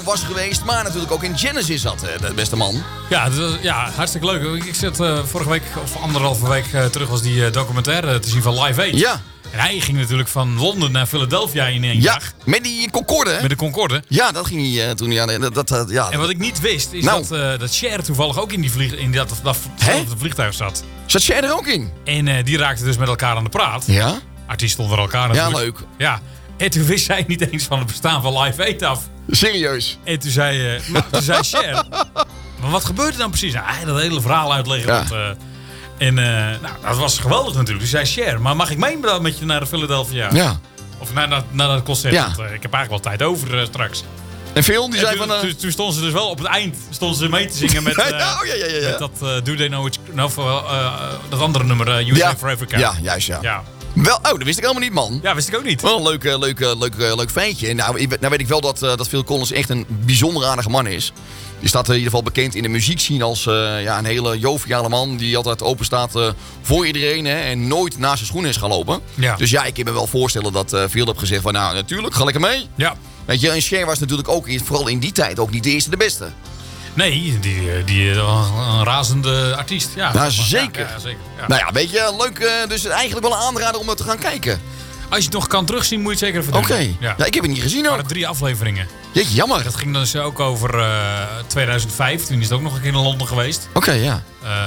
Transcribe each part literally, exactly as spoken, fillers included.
was geweest, maar natuurlijk ook in Genesis zat, de beste man. Ja, dat was, ja hartstikke leuk. Ik zat uh, vorige week, of anderhalve week uh, terug, was die uh, documentaire te zien van Live Aid. Ja. En hij ging natuurlijk van Londen naar Philadelphia in één ja, dag. met die Concorde, hè? Met de Concorde. Ja, dat ging hij uh, toen. Ja, dat, dat, uh, ja. En wat ik niet wist, is nou. dat, uh, dat Cher toevallig ook in, die vlieg, in dat, dat, datzelfde vliegtuig zat. Zat Cher er ook in? En uh, die raakten dus met elkaar aan de praat. Ja. Artiesten onder elkaar natuurlijk. Ja, leuk. Ja. En toen wist zij niet eens van het bestaan van Live Aid af. Serieus? En toen zei, uh, maar, toen zei Cher... Maar wat gebeurt er dan precies? Nou, hij dat hele verhaal uitleggen. Ja. Dat, uh, en uh, nou, dat was geweldig natuurlijk. Dus zei Cher, maar mag ik mee met je naar de Philadelphia? Ja. Of naar, naar, naar dat concert? Ja. Want, uh, ik heb eigenlijk wel tijd over uh, straks. En Phil, die En zei toen, van... Uh... toen, toen stonden ze dus wel op het eind stonden ze mee te zingen met, uh, oh, ja, ja, ja, ja. met dat uh, Do They Know It's... No, uh, uh, dat andere nummer, uh, You ja. Say Forever Count. Ja, juist ja. ja. Wel, oh, dat wist ik helemaal niet, man. Ja, wist ik ook niet. Wel een leuk, leuk, leuk, leuk, leuk feitje. Nou, ik, nou weet ik wel dat, uh, dat Phil Collins echt een bijzonder aardige man is. Die staat in ieder geval bekend in de muziekscene als uh, ja, een hele joviale man. Die altijd open staat uh, voor iedereen, hè, en nooit naast zijn schoenen is gaan lopen. Ja. Dus ja, ik kan me wel voorstellen dat uh, Phil heeft gezegd van nou, natuurlijk, ga lekker mee. Ja. Weet je, en Cher was natuurlijk ook, vooral in die tijd, ook niet de eerste de beste. Nee, die, die uh, een razende artiest. Ja, Nou, zeker. Ja, ja, zeker. Ja. Nou ja, weet je, leuk. Uh, dus eigenlijk wel een aanrader om er te gaan kijken. Als je het nog kan terugzien, moet je het zeker even doen. Oké. Okay. Ja. Ja, ik heb het niet gezien Er ook. waren drie afleveringen. Jeetje, jammer. Dat ging dus ook over uh, tweeduizend vijf. Toen is het ook nog een keer in Londen geweest. Oké, okay, ja.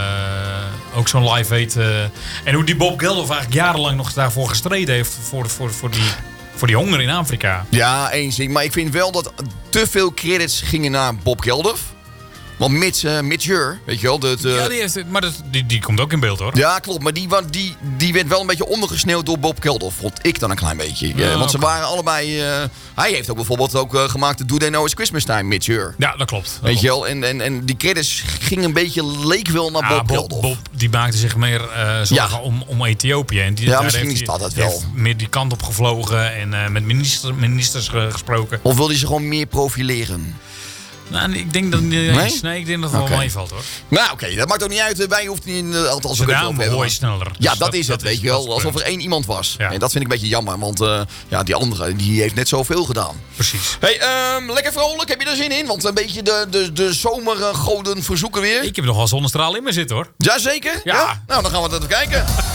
Uh, ook zo'n Live Aid. Uh, en hoe die Bob Geldof eigenlijk jarenlang nog daarvoor gestreden heeft. Voor, voor, voor, die, voor die honger in Afrika. Ja, eens. Maar ik vind wel dat te veel credits gingen naar Bob Geldof. Want Mitch, uh, Mitch Ure, weet je wel. Dat, uh... Ja, die, heeft, maar dat, die, die komt ook in beeld, hoor. Ja, klopt. Maar die, die, die werd wel een beetje ondergesneeuwd door Bob Geldof. Vond ik dan een klein beetje. Ja, uh, want ze okay. waren allebei... Uh, hij heeft ook bijvoorbeeld ook uh, gemaakt de Do They Know It's Christmas Time, Mitch Ure. Ja, dat klopt. Dat weet klopt. je wel. En, en, en die credits gingen een beetje, leek wel naar ja, Bob, Bob Geldof. Bob die maakte zich meer uh, zorgen ja. om, om Ethiopië. En die, ja, daar misschien heeft is hij, dat het wel. heeft meer die kant op gevlogen en uh, met minister, ministers uh, gesproken. Of wil hij ze gewoon meer profileren? Nou, ik denk dat uh, nee? nee, ik denk dat het okay. wel meevalt, hoor. Nou, oké, okay, dat maakt ook niet uit. Wij hoeft niet in, uh, althans de naam hoor je sneller. Ja, dus dat, dat is het, dat weet is, je wel. Alsof er één iemand was. Ja. En dat vind ik een beetje jammer, want uh, ja, die andere die heeft net zoveel gedaan. Precies. Hey, um, lekker vrolijk, heb je er zin in? Want een beetje de, de, de zomergoden verzoeken weer. Ik heb nog wel zonnestraal in me zitten, hoor. Jazeker? Ja. ja. Nou, dan gaan we dat even kijken.